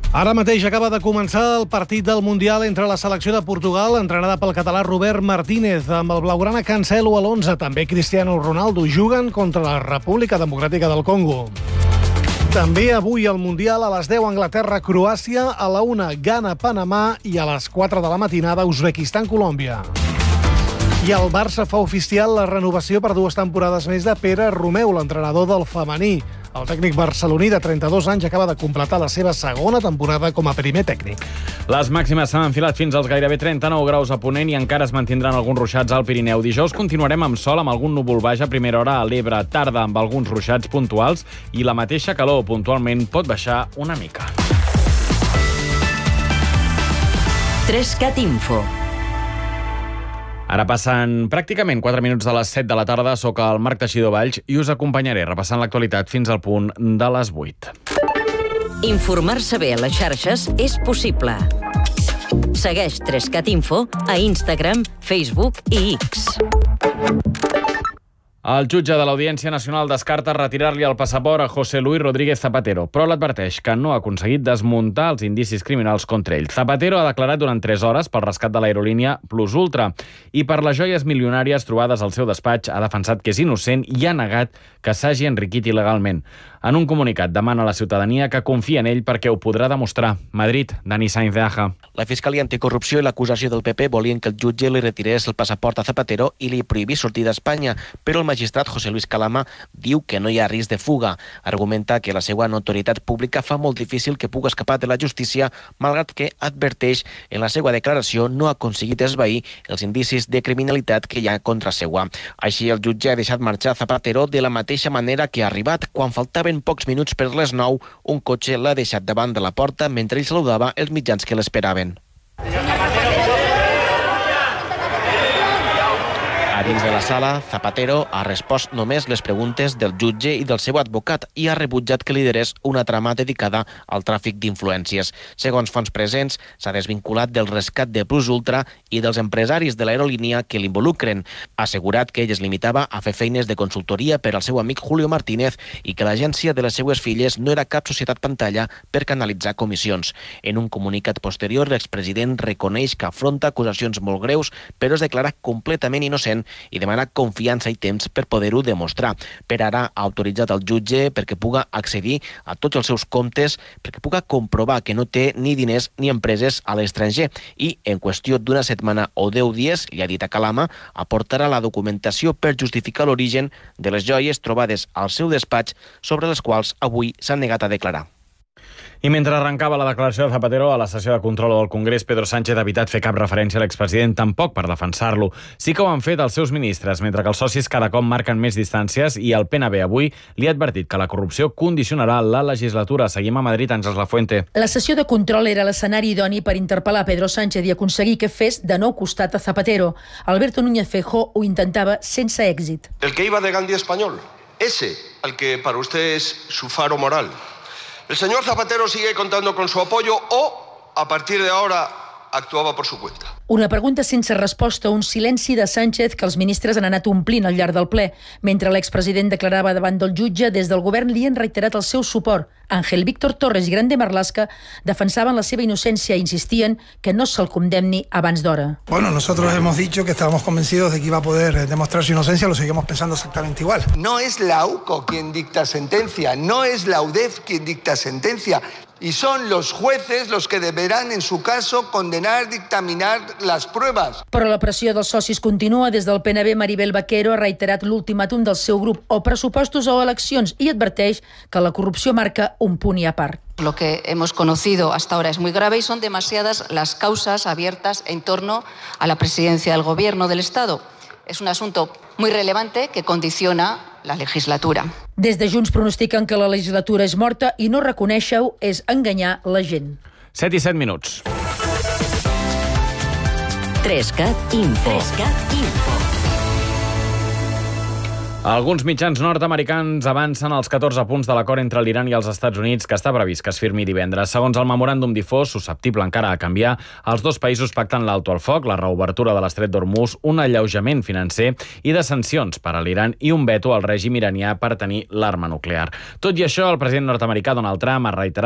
Ara mateix acaba de començar el partit del Mundial entre la selecció de Portugal, entrenada pel català Robert Martínez, amb el blaugrana Cancelo a l'11. També Cristiano Ronaldo juguen contra la República Democràtica del Congo. També avui al Mundial, a les 10 Anglaterra-Croàcia, a la 1 Ghana-Panamà i a les 4 de la matinada Uzbekistan-Colòmbia. I el Barça fa oficial la renovació per 2 temporades més de Pere Romeu, l'entrenador del femení. El tècnic barceloní de 32 anys acaba de completar la seva segona temporada com a primer tècnic. Les màximes s'han enfilat fins als gairebé 39 graus a Ponent i encara es mantindran alguns ruixats al Pirineu. Dijous continuarem amb sol, amb algun núvol baix a primera hora a l'Ebre, tarda amb alguns ruixats puntuals i la mateixa calor puntualment pot baixar una mica. 3CAT Info. Ara passen pràcticament 4 minuts de les 7 de la tarda. Soc el Marc Teixidor Valls i us acompanyaré repassant l'actualitat fins al punt de les 8. Informar-se bé a les xarxes és possible. Segueix 3CAT Info a Instagram, Facebook i X. El jutge de l'Audiència Nacional descarta retirar-li el passaport a José Luis Rodríguez Zapatero, però l'adverteix que no ha aconseguit desmuntar els indicis criminals contra ell. Zapatero ha declarat durant 3 hores pel rescat de l'aerolínia Plus Ultra i per les joies milionàries trobades al seu despatx ha defensat que és innocent i ha negat que s'hagi enriquit il·legalment. En un comunicat demana a la ciutadania que confia en ell perquè ho podrà demostrar. Madrid, Dani Sainz de Aja. La Fiscalia Anticorrupció i l'acusació del PP volien que el jutge li retirés el passaport a Zapatero i li prohibís sortir d'Espanya, però el magistrat José Luis Calama diu que no hi ha risc de fuga. Argumenta que la seva notorietat pública fa molt difícil que pugui escapar de la justícia, malgrat que adverteix en la seva declaració no ha aconseguit esvair els indicis de criminalitat que hi ha contra seua. Així, el jutge ha deixat marxar Zapatero de la mateixa manera que ha arribat. Quan faltaven pocs minuts per les 9, un cotxe l'ha deixat davant de la porta mentre ell saludava els mitjans que l'esperaven. A dins de la sala, Zapatero ha respost només les preguntes del jutge i del seu advocat i ha rebutjat que liderés una trama dedicada al tràfic d'influències. Segons fonts presents, s'ha desvinculat del rescat de Plus Ultra i dels empresaris de l'aerolínia que l'involucren. Ha assegurat que ell es limitava a fer feines de consultoria per al seu amic Julio Martínez i que l'agència de les seues filles no era cap societat pantalla per canalitzar comissions. En un comunicat posterior, l'expresident reconeix que afronta acusacions molt greus, però es declara completament innocent i demana confiança i temps per poder-ho demostrar. Per ara ha autoritzat el jutge perquè puga accedir a tots els seus comptes, perquè puga comprovar que no té ni diners ni empreses a l'estranger i, en qüestió d'una setmana o 10 dies, li ha dit a Calama, aportarà la documentació per justificar l'origen de les joies trobades al seu despatx, sobre les quals avui s'han negat a declarar. I mentre arrencava la declaració de Zapatero a la sessió de control del Congrés, Pedro Sánchez ha evitat fer cap referència a l'expresident, tampoc per defensar-lo. Sí que ho han fet els seus ministres, mentre que els socis cada cop marquen més distàncies i el PNB avui li ha advertit que la corrupció condicionarà la legislatura. Seguim a Madrid, Àngels Lafuente. La sessió de control era l'escenari idoni per interpel·lar Pedro Sánchez i aconseguir que fes de nou costat a Zapatero. Alberto Núñez Feijóo ho intentava sense èxit. El que iba de Gandhi español, ese al que para usted es su faro moral. ¿El señor Zapatero sigue contando con su apoyo o, a partir de ahora, actuaba por su cuenta? Una pregunta sense resposta, un silenci de Sánchez que els ministres han anat omplint al llarg del ple. Mentre l'expresident declarava davant del jutge, des del govern li han reiterat el seu suport. Ángel Víctor Torres i Grande Marlaska defensaven la seva innocència i insistien que no se'l condemni abans d'hora. Bueno, nosotros hemos dicho que estábamos convencidos de que iba a poder demostrar su inocencia, lo seguimos pensando exactamente igual. No es la AUCO quien dicta sentencia, no es la UDEF quien dicta sentencia. Y son los jueces los que deberán, en su caso, condenar, dictaminar las pruebas. Però la pressió dels socis continua. Des del PNB, Maribel Vaquero ha reiterat l'ultimàtum del seu grup o pressupostos o eleccions i adverteix que la corrupció marca un punt i a part. Lo que hemos conocido hasta ahora es muy grave y son demasiadas las causas abiertas en torno a la presidencia del Gobierno del Estado. Es un asunto muy relevante que condiciona la legislatura. Des de Junts pronostiquen que la legislatura és morta i no reconèixer-ho és enganyar la gent. 7 i 7 minuts. 3CAT Info. 3CAT Info. Alguns mitjans nord-americans avancen als 14 punts de l'acord entre l'Iran i els Estats Units que està previst que es firmi divendres. Segons el memoràndum difós, susceptible encara a canviar, els dos països pacten l'alto al foc, la reobertura de l'estret d'Hormuz, un alleujament financer i de sancions per a l'Iran i un veto al règim iranià per tenir l'arma nuclear. Tot i això, el president nord-americà Donald Trump ha reiterat